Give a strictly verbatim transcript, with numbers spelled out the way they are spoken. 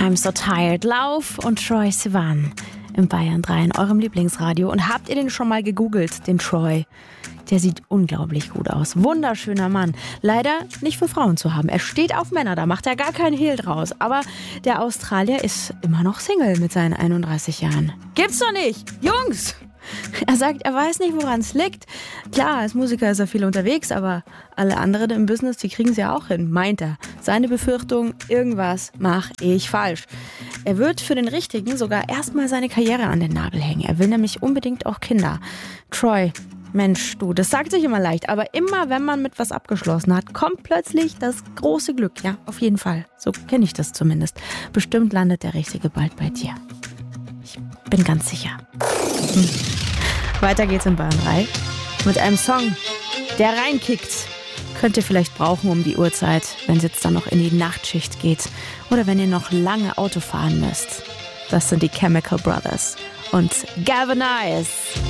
I'm So Tired. Lauf und Troye Sivan im Bayern drei in eurem Lieblingsradio. Und habt ihr den schon mal gegoogelt, den Troye? Der sieht unglaublich gut aus. Wunderschöner Mann. Leider nicht für Frauen zu haben. Er steht auf Männer, da macht er gar keinen Hehl draus. Aber der Australier ist immer noch Single mit seinen einunddreißig Jahren. Gibt's doch nicht! Jungs! Er sagt, er weiß nicht, woran es liegt. Klar, als Musiker ist er viel unterwegs, aber alle anderen im Business, die kriegen es ja auch hin, meint er. Seine Befürchtung, irgendwas mache ich falsch. Er wird für den Richtigen sogar erstmal seine Karriere an den Nagel hängen. Er will nämlich unbedingt auch Kinder. Troye, Mensch, du, das sagt sich immer leicht, aber immer, wenn man mit was abgeschlossen hat, kommt plötzlich das große Glück. Ja, auf jeden Fall. So kenne ich das zumindest. Bestimmt landet der Richtige bald bei dir. Ich bin ganz sicher. Hm. Weiter geht's in Bayern drei mit einem Song, der reinkickt. Könnt ihr vielleicht brauchen um die Uhrzeit, wenn es jetzt dann noch in die Nachtschicht geht oder wenn ihr noch lange Auto fahren müsst. Das sind die Chemical Brothers und Galvanize.